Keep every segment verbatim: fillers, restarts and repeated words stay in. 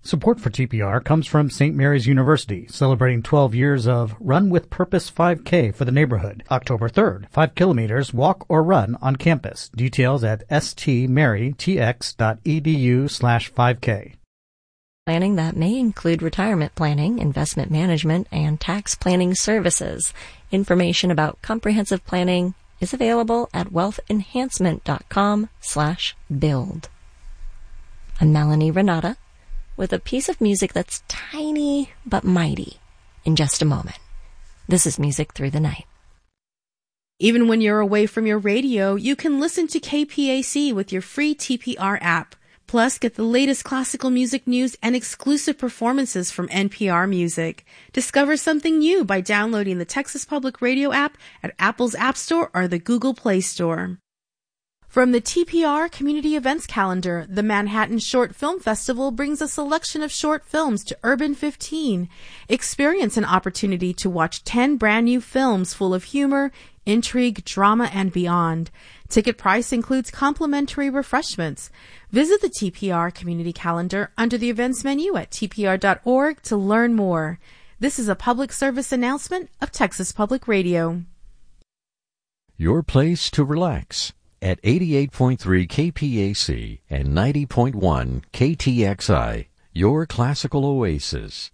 Support for T P R comes from Saint Mary's University, celebrating twelve years of Run with Purpose five K for the neighborhood. October third, five kilometers, walk or run on campus. Details at stmarytx.edu slash 5K. Planning that may include retirement planning, investment management, and tax planning services. Information about comprehensive planning is available at wealthenhancement.com slash build. I'm Melanie Renata, with a piece of music that's tiny but mighty in just a moment. This is Music Through the Night. Even when you're away from your radio, you can listen to K P A C with your free T P R app. Plus, get the latest classical music news and exclusive performances from N P R Music. Discover something new by downloading the Texas Public Radio app at Apple's App Store or the Google Play Store. From the T P R Community Events Calendar, the Manhattan Short Film Festival brings a selection of short films to Urban fifteen. Experience an opportunity to watch ten brand new films full of humor, intrigue, drama, and beyond. Ticket price includes complimentary refreshments. Visit the T P R Community Calendar under the events menu at T P R dot org to learn more. This is a public service announcement of Texas Public Radio. Your place to relax at eighty-eight point three K P A C and ninety point one K T X I, your classical oasis.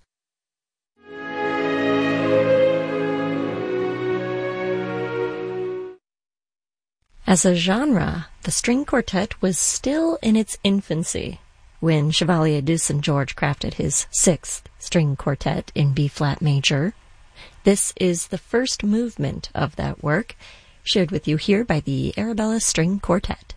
As a genre, the string quartet was still in its infancy when Chevalier de Saint George crafted his sixth string quartet in B-flat major. This is the first movement of that work, shared with you here by the Arabella String Quartet.